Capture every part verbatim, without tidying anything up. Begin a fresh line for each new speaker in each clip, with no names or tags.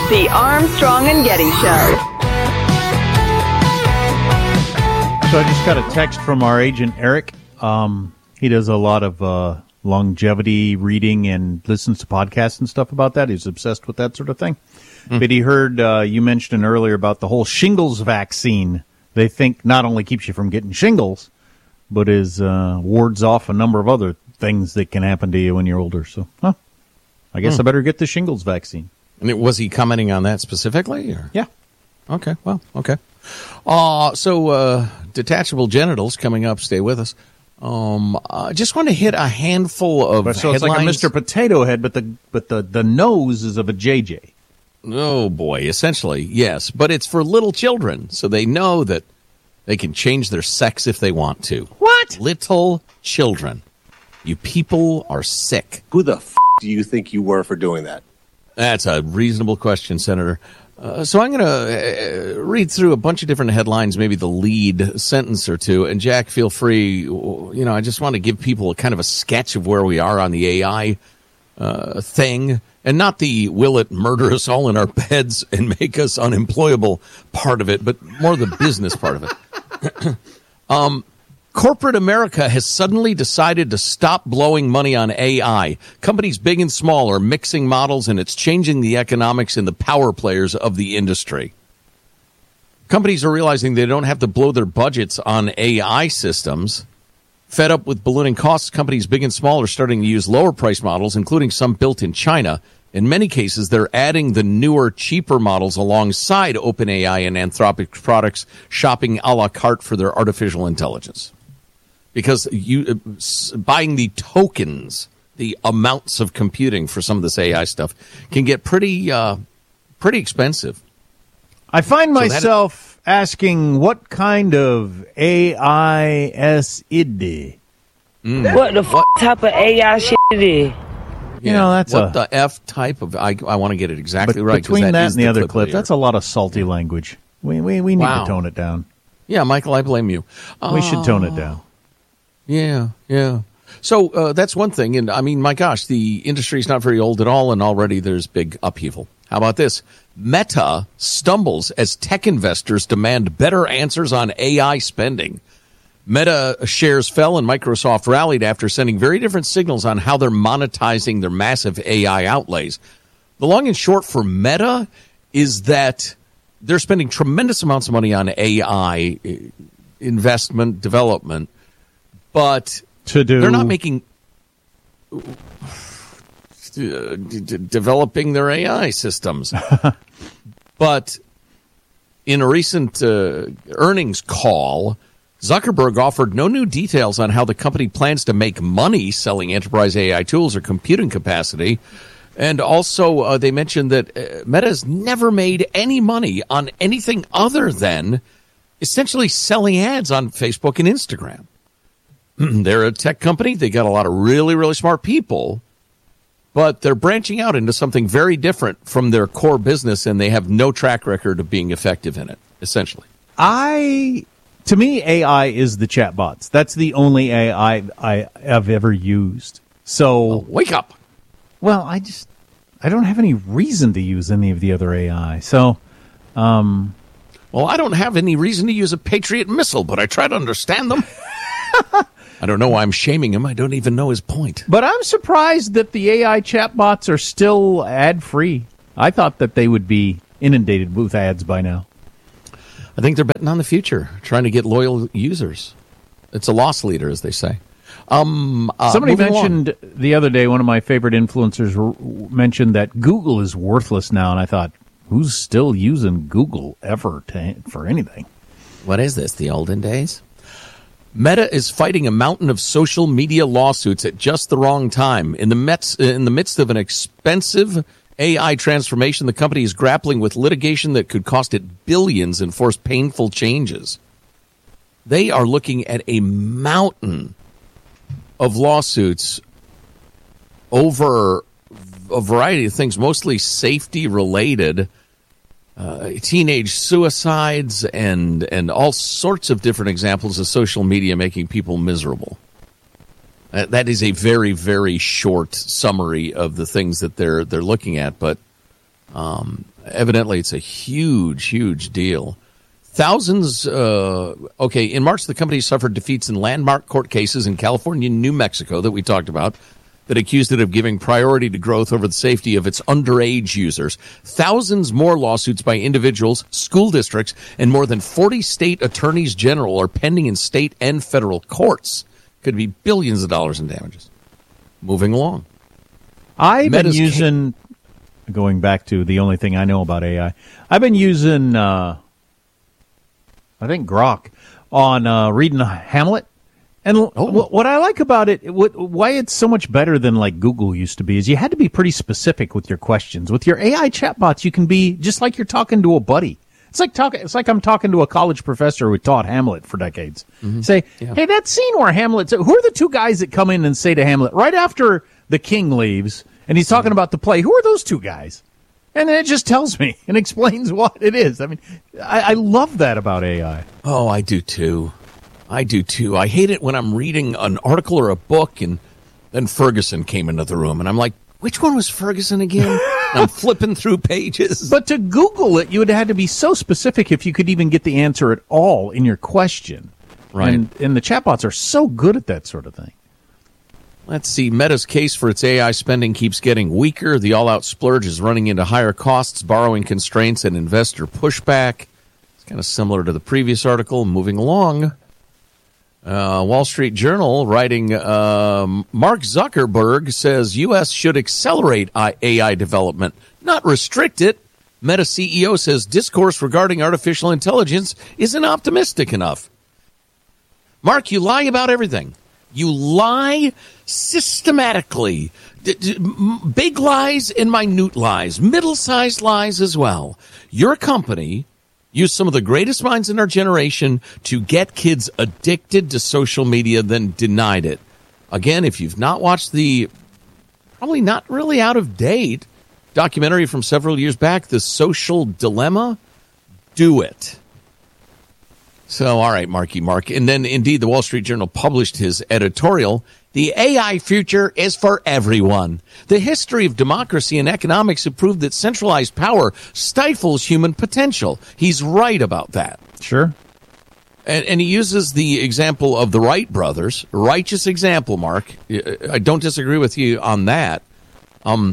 The Armstrong and Getty Show.
So I just got a text from our agent, Eric. Um, he does a lot of uh, longevity reading and listens to podcasts and stuff about that. He's obsessed with that sort of thing. Mm. But he heard uh, you mentioned earlier about the whole shingles vaccine. They think not only keeps you from getting shingles, but is uh, wards off a number of other things that can happen to you when you're older. So, huh, I guess mm. I better get the shingles vaccine.
And it, was he commenting on that specifically? Or?
Yeah.
Okay, well, okay. Uh, so, uh, detachable genitals coming up. Stay with us. Um, I just want to hit a handful of
but so
headlines.
It's like a Mister Potato Head, but the but the, the nose is of a J J.
Oh, boy, essentially, yes. But it's for little children, so they know that they can change their sex if they want to.
What?
Little children. You people are sick.
Who the f*** do you think you were for doing that?
That's a reasonable question, Senator. Uh, so I'm going to uh, read through a bunch of different headlines, maybe the lead sentence or two. And, Jack, feel free. You know, I just want to give people a kind of a sketch of where we are on the A I uh, thing. And not the will it murder us all in our beds and make us unemployable part of it, but more the business part of it. um, corporate America has suddenly decided to stop blowing money on A I. Companies big and small are mixing models, and it's changing the economics and the power players of the industry. Companies are realizing they don't have to blow their budgets on A I systems. Fed up with ballooning costs, companies big and small are starting to use lower price models, including some built in China. In many cases, they're adding the newer, cheaper models alongside OpenAI and Anthropic products, shopping a la carte for their artificial intelligence. Because you uh, buying the tokens, the amounts of computing for some of this A I stuff, can get pretty, uh, pretty expensive.
I find
So
myself asking what kind of A I is it?
Mm.
What the f- type of A I shit it is?
You know, that's
what
a,
the F type of, I, I want to get it exactly
but
right. 'cause
between that,
is
and the, other clip,
here.
that's a lot of salty language. We we, we need
Wow.
to tone it down.
Yeah, Michael, I blame you.
We should tone it down.
Yeah, yeah. So uh, that's one thing. And I mean, my gosh, the industry's not very old at all, and already there's big upheaval. How about this? Meta stumbles as tech investors demand better answers on A I spending. Meta shares fell and Microsoft rallied after sending very different signals on how they're monetizing their massive A I outlays. The long and short for Meta is that they're spending tremendous amounts of money on A I investment, development, but
to do
they're not making uh, d- d- developing their A I systems. But in a recent uh, earnings call, Zuckerberg offered no new details on how the company plans to make money selling enterprise A I tools or computing capacity. And also, uh, they mentioned that uh, Meta has never made any money on anything other than essentially selling ads on Facebook and Instagram. They're a tech company. They got a lot of really, really smart people, but they're branching out into something very different from their core business, and they have no track record of being effective in it, essentially.
I... To me, A I is the chatbots. That's the only A I I have ever used. So,
well, wake up.
Well, I just I don't have any reason to use any of the other A I. So, um,
well, I don't have any reason to use a Patriot missile, but I try to understand them. I don't know why I'm shaming him. I don't even know his point.
But I'm surprised that the A I chatbots are still ad-free. I thought that they would be inundated with ads by now.
I think they're betting on the future, trying to get loyal users. It's a loss leader, as they say. Um, uh,
Somebody mentioned
along.
the other day, one of my favorite influencers r- mentioned that Google is worthless now, and I thought, who's still using Google ever to, for anything?
What is this, the olden days? Meta is fighting a mountain of social media lawsuits at just the wrong time. In the, Mets, in the midst of an expensive A I transformation, the company is grappling with litigation that could cost it billions and force painful changes. They are looking at a mountain of lawsuits over a variety of things, mostly safety related, uh, teenage suicides, and and all sorts of different examples of social media making people miserable. Uh, that is a very, very short summary of the things that they're they're looking at, but Um, evidently, it's a huge, huge deal. Thousands, uh, okay, in March, the company suffered defeats in landmark court cases in California and New Mexico that we talked about that accused it of giving priority to growth over the safety of its underage users. Thousands more lawsuits by individuals, school districts, and more than forty state attorneys general are pending in state and federal courts. Could be billions of dollars in damages. Moving along.
I've been
Meta's
using, going back to the only thing I know about A I, I've been using, uh, I think, Grok on uh, reading Hamlet. And
Oh.
w- what I like about it, what, why it's so much better than like Google used to be, is you had to be pretty specific with your questions. With your A I chatbots, you can be just like you're talking to a buddy. It's like talking. It's like I'm talking to a college professor who taught Hamlet for decades.
Mm-hmm.
Say,
Yeah.
hey, that scene where Hamlet. Who are the two guys that come in and say to Hamlet right after the king leaves and he's talking about the play? Who are those two guys? And then it just tells me and explains what it is. I mean, I, I love that about A I.
Oh, I do too. I do too. I hate it when I'm reading an article or a book and then Ferguson came into the room and I'm like, which one was Ferguson again? I'm flipping through pages.
But to Google it, you would have had to be so specific if you could even get the answer at all in your question.
Right.
And, and the chatbots are so good at that sort of thing.
Let's see. Meta's case for its A I spending keeps getting weaker. The all-out splurge is running into higher costs, borrowing constraints, and investor pushback. It's kind of similar to the previous article. Moving along. Uh, Wall Street Journal writing, um, Mark Zuckerberg says U S should accelerate A I development, not restrict it. Meta C E O says discourse regarding artificial intelligence isn't optimistic enough. Mark, you lie about everything. You lie systematically. D- d- m- big lies and minute lies, middle-sized lies as well. Your company used some of the greatest minds in our generation to get kids addicted to social media, then denied it. Again, if you've not watched the probably not really out of date documentary from several years back, The Social Dilemma, do it. So, all right, Marky Mark. And then, indeed, the Wall Street Journal published his editorial. The A I future is for everyone. The history of democracy and economics have proved that centralized power stifles human potential. He's right about that.
Sure.
And, and he uses the example of the Wright brothers. Righteous example, Mark. I don't disagree with you on that. Um,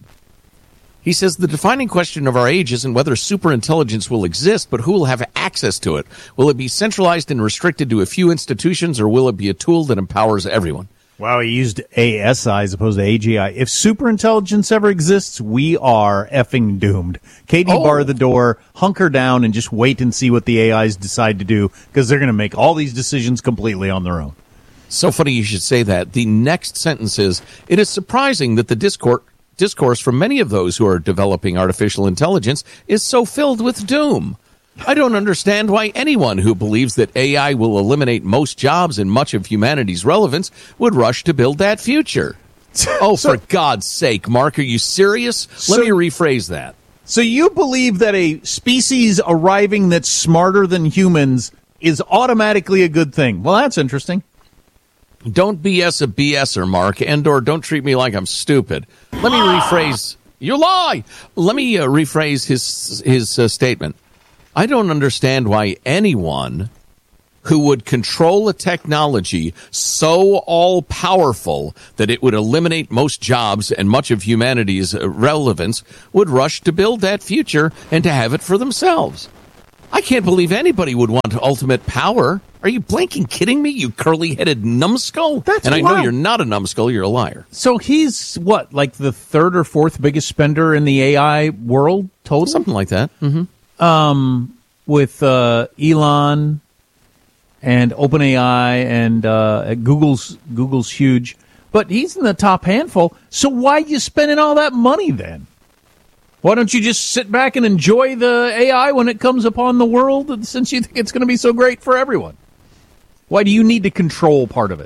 he says the defining question of our age isn't whether superintelligence will exist, but who will have access to it. Will it be centralized and restricted to a few institutions, or will it be a tool that empowers everyone?
Wow, he used A S I as opposed to A G I. If superintelligence ever exists, we are effing doomed. Katie,
Oh.
bar the door, hunker down, and just wait and see what the A Is decide to do, because they're going to make all these decisions completely on their own.
So funny you should say that. The next sentence is, it is surprising that the discourse, discourse from many of those who are developing artificial intelligence is so filled with doom. I don't understand why anyone who believes that A I will eliminate most jobs and much of humanity's relevance would rush to build that future. Oh,
So-
for God's sake, Mark, are you serious?
So-
Let me rephrase that.
So you believe that a species arriving that's smarter than humans is automatically a good thing? Well, that's interesting.
Don't B S a BSer, Mark, and or don't treat me like I'm stupid. Let me rephrase. You lie! Let me uh, rephrase his, his uh, statement. I don't understand why anyone who would control a technology so all-powerful that it would eliminate most jobs and much of humanity's relevance would rush to build that future and to have it for themselves. I can't believe anybody would want ultimate power. Are you blanking kidding me, you curly-headed numbskull?
That's
and I know
wild.
you're not a numbskull, you're a liar.
So he's, what, like the third or fourth biggest spender in the A I world total?
Something like that. Mm-hmm.
Um, with uh, Elon and OpenAI and uh, Google's Google's huge, but he's in the top handful. So why are you spending all that money then? Why don't you just sit back and enjoy the A I when it comes upon the world, since you think it's going to be so great for everyone? Why do you need to control part of it?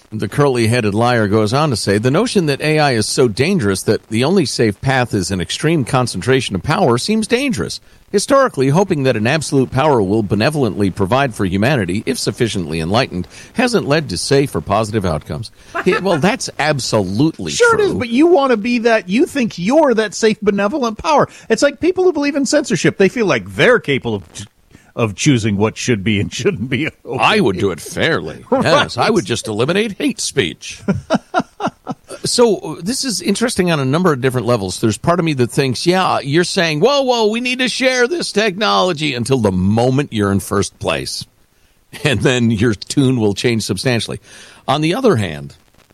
The curly-headed liar goes on to say, the notion that A I is so dangerous that the only safe path is an extreme concentration of power seems dangerous. Historically, hoping that an absolute power will benevolently provide for humanity, if sufficiently enlightened, hasn't led to safe or positive outcomes. Yeah, well, that's absolutely
sure
true.
It is, but you want to be that, you think you're that safe, benevolent power. It's like people who believe in censorship. They feel like they're capable of of choosing what should be and shouldn't be. Okay.
I would do it fairly.
Right.
Yes, I would just eliminate hate speech. So this is interesting on a number of different levels. There's part of me that thinks, yeah, you're saying, whoa, whoa, we need to share this technology until the moment you're in first place. And then your tune will change substantially. On the other hand,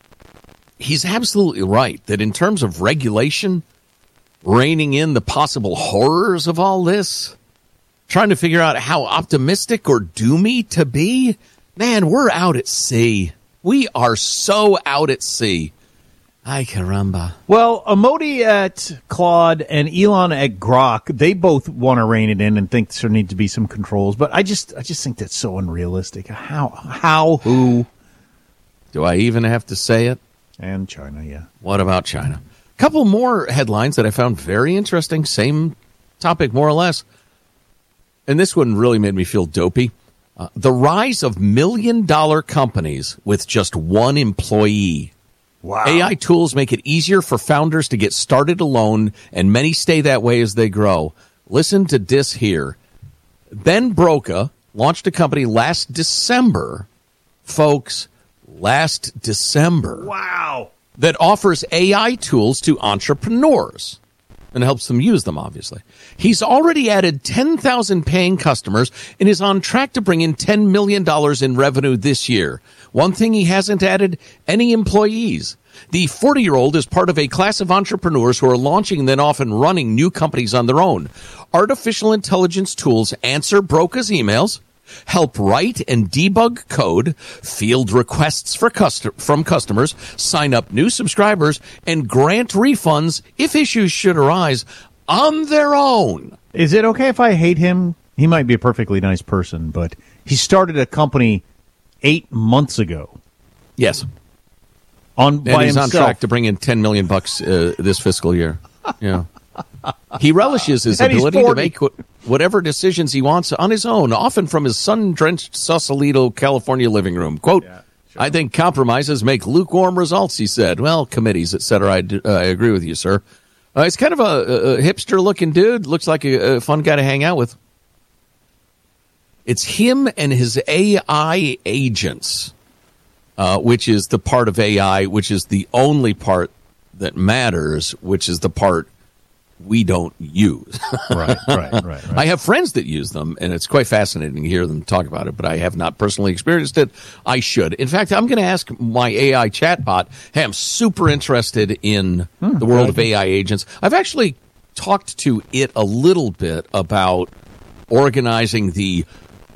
he's absolutely right that in terms of regulation, reining in the possible horrors of all this, trying to figure out how optimistic or doomy to be, man, we're out at sea. We are so out at sea. Ay, caramba.
Well, Emoti at Claude and Elon at Grok, they both want to rein it in and think there need to be some controls. But I just I just think that's so unrealistic. How? How? Who?
Do I even have to say it?
And China, yeah.
What about China? A couple more headlines that I found very interesting. Same topic, more or less. And this one really made me feel dopey. Uh, the rise of million-dollar companies with just one employee.
Wow.
A I tools make it easier for founders to get started alone, and many stay that way as they grow. Listen to this here. Ben Broca launched a company last December, folks, last December.
Wow.
That offers A I tools to entrepreneurs and helps them use them, obviously. He's already added ten thousand paying customers and is on track to bring in ten million dollars in revenue this year. One thing he hasn't added, any employees. The forty-year-old is part of a class of entrepreneurs who are launching and then often running new companies on their own. Artificial intelligence tools answer Broca's emails, help write and debug code, field requests for custom- from customers, sign up new subscribers, and grant refunds if issues should arise on their own.
Is it okay if I hate him? He might be a perfectly nice person, but he started a company eight months ago.
Yes.
On
and
by
he's
himself.
on track to bring in ten million bucks uh, this fiscal year. Yeah. He relishes his
And he's
ability to
forty.
make wh- whatever decisions he wants on his own, often from his sun-drenched Sausalito, California living room. Quote,
Yeah, sure.
I think compromises make lukewarm results, he said. Well, committees, et cetera. I, d- uh, I agree with you, sir. Uh, he's kind of a, a hipster-looking dude. Looks like a, a fun guy to hang out with. It's him and his A I agents, uh, which is the part of A I, which is the only part that matters, which is the part we don't use.
Right, right, right, right.
I have friends that use them, and it's quite fascinating to hear them talk about it, but I have not personally experienced it. I should. In fact, I'm going to ask my A I chatbot, hey, I'm super interested in
Hmm,
the world
good
of A I agents. I've actually talked to it a little bit about organizing the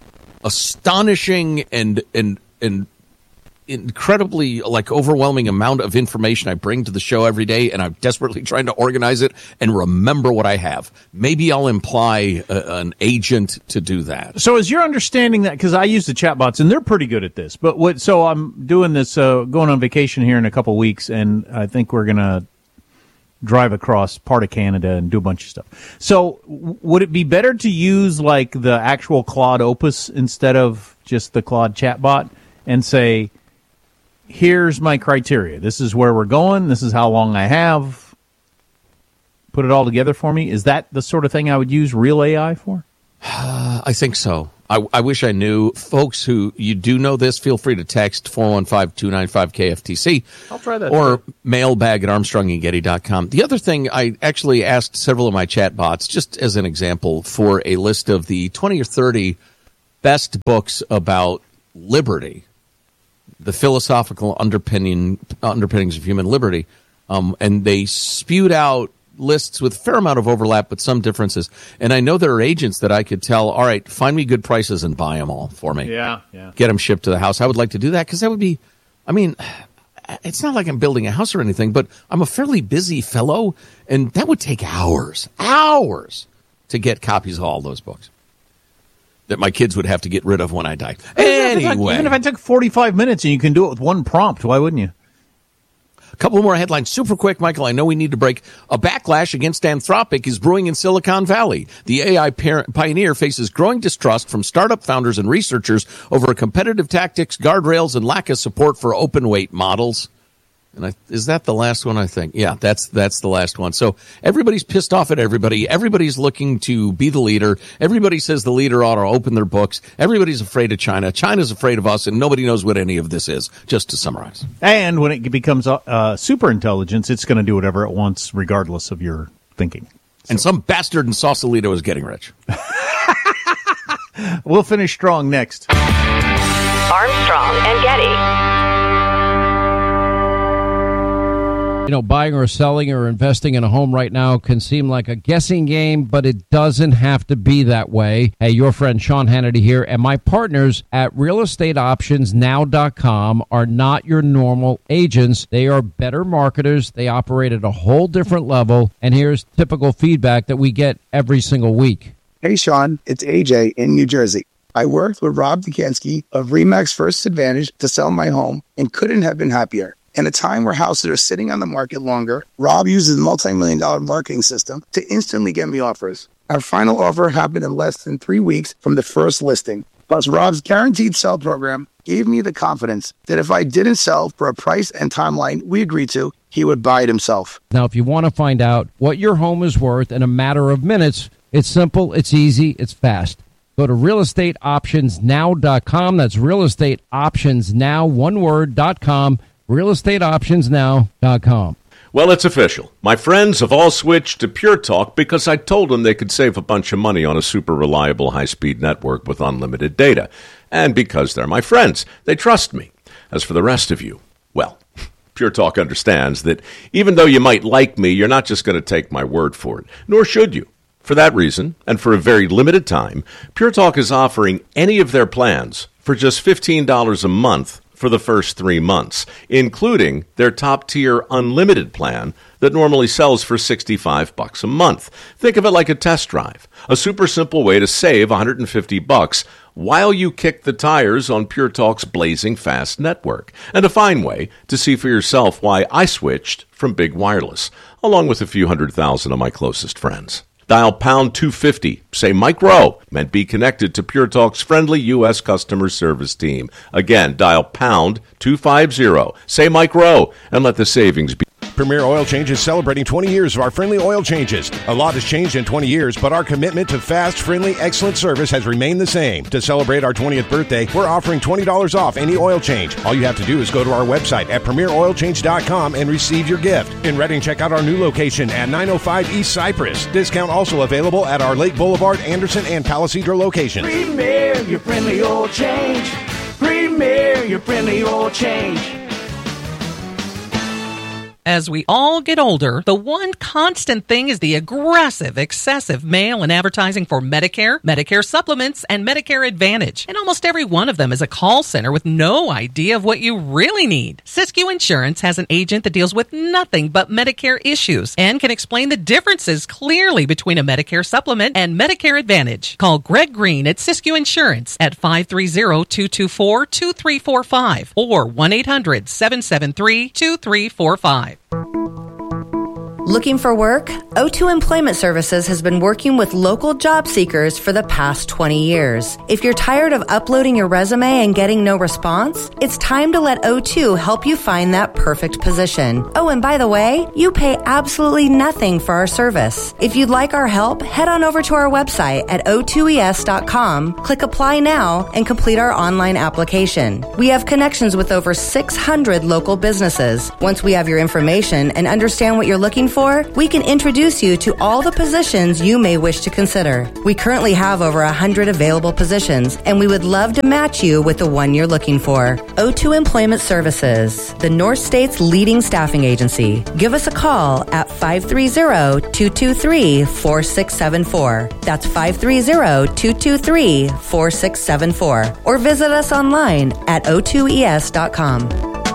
astonishing and and and incredibly like overwhelming amount of information I bring to the show every day, and I'm desperately trying to organize it and remember what I have. Maybe I'll imply a, an agent to do that.
So is your understanding that, because I use the chatbots and they're pretty good at this, but what, so I'm doing this, uh, going on vacation here in a couple weeks, and I think we're going to drive across part of Canada and do a bunch of stuff. So w- would it be better to use like the actual Claude Opus instead of just the Claude chatbot and say, here's my criteria. This is where we're going. This is how long I have. Put it all together for me. Is that the sort of thing I would use real A I for?
Uh, I think so. I, I wish I knew. Folks who you do know this, feel free to text four one five, two nine five, K F T C.
I'll try that.
Or mailbag at armstrong and getty dot com. The other thing, I actually asked several of my chatbots, just as an example, for a list of the twenty or thirty best books about liberty, the philosophical underpinning underpinnings of human liberty, um, and they spewed out lists with a fair amount of overlap, but some differences. And I know there are agents that I could tell, all right, find me good prices and buy them all for me.
Yeah, yeah.
Get them shipped to the house. I would like to do that because that would be, I mean, it's not like I'm building a house or anything, but I'm a fairly busy fellow, and that would take hours, hours to get copies of all those books. that my kids would have to get rid of when I die.
Even if it took-
Anyway.
even if it took forty-five minutes and you can do it with one prompt, why wouldn't you?
A couple more headlines, super quick, Michael. I know we need to break. A backlash against Anthropic is brewing in Silicon Valley. The A I par- pioneer faces growing distrust from startup founders and researchers over competitive tactics, guardrails, and lack of support for open weight models. And I, is that the last one, I think? Yeah, that's that's the last one. So everybody's pissed off at everybody. Everybody's looking to be the leader. Everybody says the leader ought to open their books. Everybody's afraid of China. China's afraid of us, and nobody knows what any of this is, just to summarize.
And when it becomes uh, super intelligence, it's going to do whatever it wants, regardless of your thinking.
And some bastard in Sausalito is getting rich.
We'll finish strong next.
Armstrong and Getty.
You know, buying or selling or investing in a home right now can seem like a guessing game, but it doesn't have to be that way. Hey, your friend Sean Hannity here, and my partners at real estate options now dot com are not your normal agents. They are better marketers. They operate at a whole different level, and here's typical feedback that we get every single week.
Hey, Sean, it's A J in New Jersey. I worked with Rob Dukansky of Remax First Advantage to sell my home and couldn't have been happier. In a time where houses are sitting on the market longer, Rob uses a multi-million dollar marketing system to instantly get me offers. Our final offer happened in less than three weeks from the first listing. Plus, Rob's guaranteed sell program gave me the confidence that if I didn't sell for a price and timeline we agreed to, he would buy it himself.
Now, if you want to find out what your home is worth in a matter of minutes, it's simple, it's easy, it's fast. Go to real estate options now dot com. That's real estate options now, one word, dot com. real estate options now dot com.
Well, it's official. My friends have all switched to Pure Talk because I told them they could save a bunch of money on a super reliable high-speed network with unlimited data. And because they're my friends, they trust me. As for the rest of you, well, Pure Talk understands that even though you might like me, you're not just going to take my word for it, nor should you. For that reason, and for a very limited time, Pure Talk is offering any of their plans for just fifteen dollars a month for the first three months, including their top-tier unlimited plan that normally sells for sixty-five bucks a month. Think of it like a test drive, a super simple way to save one hundred fifty bucks while you kick the tires on Pure Talk's blazing fast network, and a fine way to see for yourself why I switched from Big Wireless, along with a few hundred thousand of my closest friends. Dial pound two fifty, say Mike Rowe, and be connected to Pure Talk's friendly U S customer service team. Again, dial pound two fifty, say Mike Rowe, and let the savings be.
Premier Oil Change is celebrating twenty years of our friendly oil changes. A lot has changed in twenty years, but our commitment to fast, friendly, excellent service has remained the same. To celebrate our twentieth birthday, we're offering twenty dollars off any oil change. All you have to do is go to our website at premier oil change dot com and receive your gift. In Reading, check out our new location at nine oh five East Cypress. Discount also available at our Lake Boulevard, Anderson, and Palisadro locations.
Premier, your friendly oil change. Premier, your friendly oil change.
As we all get older, the one constant thing is the aggressive, excessive mail and advertising for Medicare, Medicare supplements, and Medicare Advantage. And almost every one of them is a call center with no idea of what you really need. Siskiyou Insurance has an agent that deals with nothing but Medicare issues and can explain the differences clearly between a Medicare supplement and Medicare Advantage. Call Greg Green at Siskiyou Insurance at five three zero, two two four, two three four five or one eight hundred, seven seven three, two three four five.
Looking for work? O two Employment Services has been working with local job seekers for the past twenty years. If you're tired of uploading your resume and getting no response, it's time to let O two help you find that perfect position. Oh, and by the way, you pay absolutely nothing for our service. If you'd like our help, head on over to our website at o two e s dot com, click Apply Now, and complete our online application. We have connections with over six hundred local businesses. Once we have your information and understand what you're looking for, we can introduce you to all the positions you may wish to consider. We currently have over one hundred available positions, and we would love to match you with the one you're looking for. O two Employment Services, the North State's leading staffing agency. Give us a call at five three zero, two two three, four six seven four. That's five three zero, two two three, four six seven four. Or visit us online at o two e s dot com.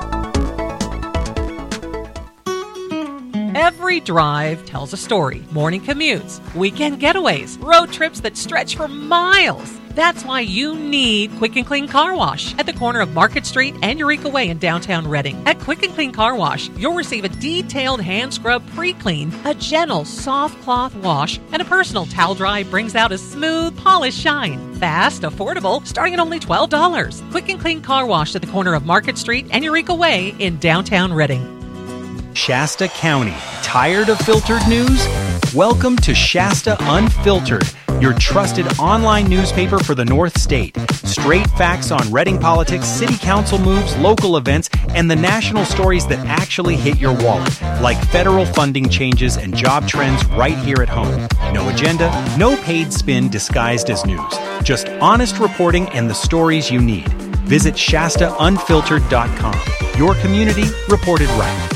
Every drive tells a story. Morning commutes, weekend getaways, road trips that stretch for miles. That's why you need Quick and Clean Car Wash at the corner of Market Street and Eureka Way in downtown Reading. At Quick and Clean Car Wash, you'll receive a detailed hand scrub pre-clean, a gentle soft cloth wash, and a personal towel dry brings out a smooth, polished shine. Fast, affordable, starting at only twelve dollars. Quick and Clean Car Wash at the corner of Market Street and Eureka Way in downtown Reading.
Shasta County. Tired of filtered news? Welcome to Shasta Unfiltered, your trusted online newspaper for the North State. Straight facts on Reading politics, city council moves, local events, and the national stories that actually hit your wallet, like federal funding changes and job trends right here at home. No agenda, no paid spin disguised as news. Just honest reporting and the stories you need. Visit Shasta Unfiltered dot com. Your community reported right.